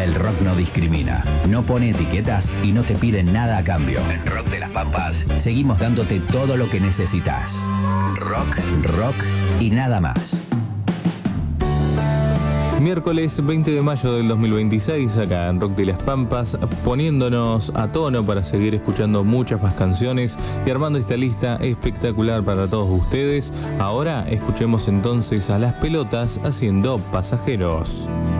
El rock no discrimina, no pone etiquetas y no te pide nada a cambio. En Rock de las Pampas seguimos dándote todo lo que necesitas. Rock, rock y nada más. Miércoles 20 de mayo del 2026, acá en Rock de las Pampas, poniéndonos a tono para seguir escuchando muchas más canciones y armando esta lista espectacular para todos ustedes. Ahora escuchemos entonces a Las Pelotas haciendo Pasajeros.